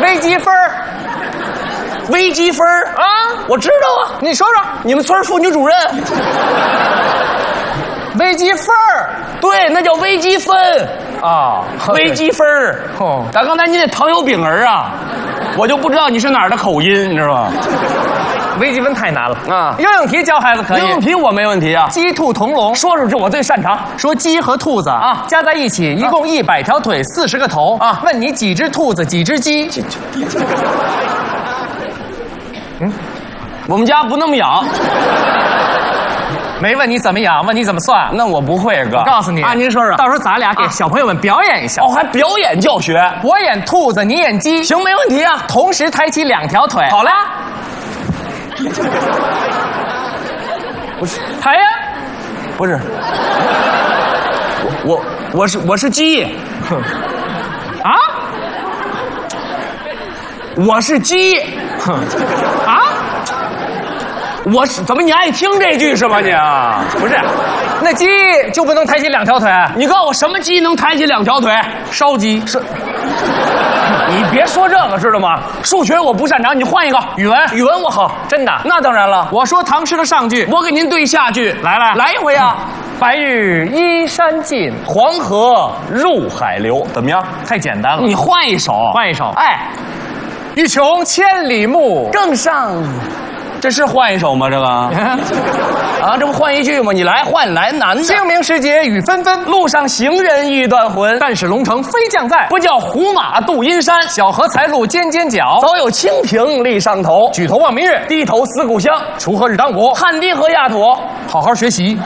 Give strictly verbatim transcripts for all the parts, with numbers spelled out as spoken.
微积分儿， 微积分儿啊， 我知道啊。 你说说， 你们村妇女主任， 微积分儿对，那叫微积分啊， 微积分儿。 哦， 打刚才你那糖油饼儿啊，我就不知道你是哪儿的口音，你知道吗？ 微积分太难了啊游泳题教孩子可以。 游泳题我没问题啊。 鸡兔同笼， 说说这我最擅长。 说鸡和兔子啊加在一起一共一百条腿，四十个头啊问你几只兔子，几只鸡？ 我们家不那么养， 没问你怎么养，问你怎么算。 那我不会，哥。 我告诉你啊，您说说。 到时候咱俩给啊小朋友们表演一下。 哦，还表演教学， 我演兔子，你演鸡， 行，没问题啊。 同时抬起两条腿。 好嘞。 不是，抬呀！ 不是，我我我是我是鸡， 啊？ 我是鸡， 啊？ 我是怎么你爱听这句是吧你啊？ 不是，那鸡就不能抬起两条腿？ 你告诉我什么鸡能抬起两条腿？ 烧鸡是。 你别说这个知道吗？数学我不擅长，你换一个。 语文， 语文我好， 真的。 那当然了。 我说唐诗的上句， 我给您对下句， 来来来一回啊。 白日依山尽， 黄河入海流，怎么样？ 太简单了。 你换一首， 换一首。 哎， 欲穷千里目， 更上。这是换一首吗？这个啊，这不换一句吗？你来换来难的。 清明时节雨纷纷， 路上行人欲断魂。 但使龙城飞将在， 不叫胡马度阴山。 小荷才露尖尖角， 早有蜻蜓立上头。 举头望明月， 低头思故乡。 锄禾日当午， 汗滴禾压土。 好好学习，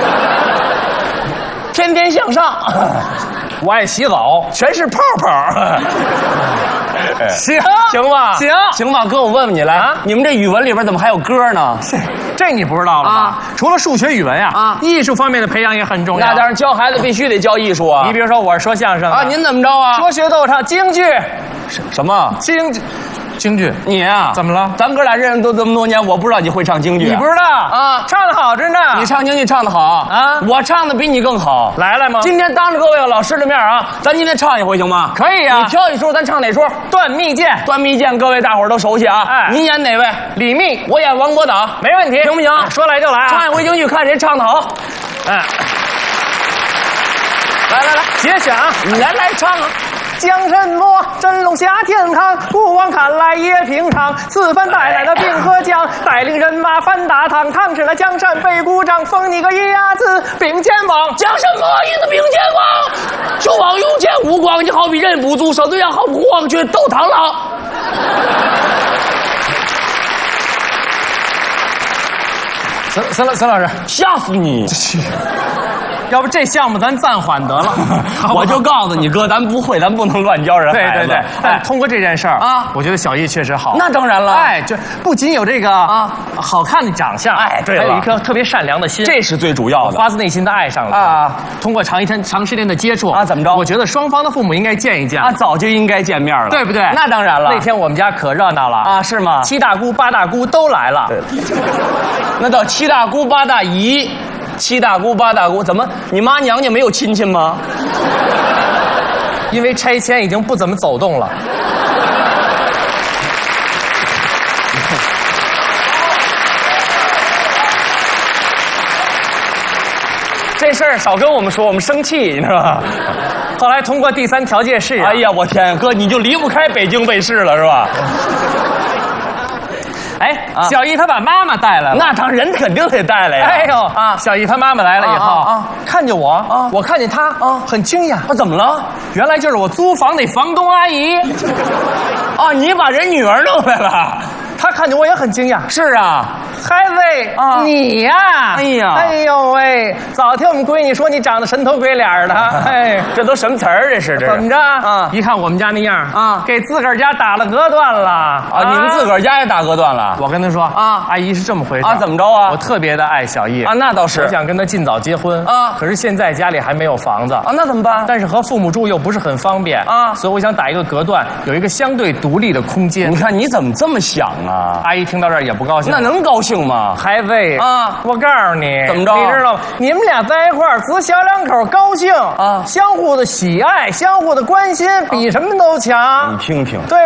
天天向上。 我爱洗澡， 全是泡泡。 行行吧， 行行吧，哥，我问问你来啊，你们这语文里边怎么还有歌呢？ 这你不知道了吧？ 啊除了数学、语文呀， 啊艺术方面的培养也很重要。 那当然，教孩子必须得教艺术啊。 你比如说，我是说相声的啊，您怎么着啊？ 说学逗唱，京剧， 什么京剧，京剧， 你啊？ 怎么了？ 咱哥俩认识都这么多年，我不知道你会唱京剧。 你不知道啊？ 唱得好着呢。 你唱京剧唱得好啊我唱的比你更好。 来来吗？ 今天当着各位老师的面啊，咱今天唱一回行吗？ 可以呀。 你挑一出，咱唱哪出？ 断蜜饯， 断蜜饯，各位大伙儿都熟悉啊。 哎您演哪位？ 李密， 我演王伯党， 没问题， 行不行？ 说来就来啊。 唱一回京剧，看谁唱得好。 嗯， 来来来， 节选啊， 你来来唱啊。 讲什么真龙下天堂，古往看来也平常。此番带来了兵和将，带领人马翻大唐。唐吃了江山北鼓掌，封你个一鸭子并肩王。 讲什么意思？并肩王，求王用剑无光，你好比人不足，手对象好比黄雀斗螳螂。 孙孙老孙老师， 吓死你！ 要不这项目咱暂缓得了。 我就告诉你哥，咱不会，咱不能乱教人孩子。 对对对，但通过这件事儿啊， 我觉得小艺确实好。 那当然了， 哎，这不仅有这个啊好看的长相， 哎对了还有一颗特别善良的心， 这是最主要的。 发自内心的爱上了啊。 通过长一天长时间的接触啊怎么着我觉得双方的父母应该见一见啊，早就应该见面了， 对不对？ 那当然了。 那天我们家可热闹了啊，是吗？ 七大姑八大姑都来了。 对，那叫七大姑八大姨。七大姑八大姑，怎么你妈娘家没有亲戚吗？ 因为拆迁已经不怎么走动了。 这事儿少跟我们说，我们生气，你知道吧？ 后来通过第三条件试， 哎呀，我天，哥你就离不开北京卫视了，是吧？ 哎，啊、小艺他把妈妈带来了， 那当人肯定得带来呀。 哎呦啊， 小艺他妈妈来了以后啊啊啊看见我啊， 我看见他啊， 很惊讶。 啊，怎么了？ 原来就是我租房那房东阿姨。 啊，你把人女儿弄来了。 他看见我也很惊讶。 是啊， 孩子， 啊你呀、啊， 哎呀， 哎呦喂，早听我们闺女说你长得神头鬼脸的，哎， 这都什么词儿？这是这是怎么着？ 啊， 一看我们家那样啊， 给自个儿家打了隔断了啊！ 啊，你们自个儿家也打隔断了？ 我跟他说啊， 阿姨是这么回事啊，怎么着啊？ 我特别的爱小艺啊，那倒是， 我想跟他尽早结婚啊， 可是现在家里还没有房子啊，那怎么办？ 但是和父母住又不是很方便啊， 所以我想打一个隔断，有一个相对独立的空间。 你看你怎么这么想啊？ 阿姨听到这儿也不高兴。 那能高兴吗？ 孩子啊， 我告诉你， 怎么着？ 你知道吗？你们俩在一块儿，只小两口高兴啊， 相互的喜爱，相互的关心，比什么都强。 你听听， 对。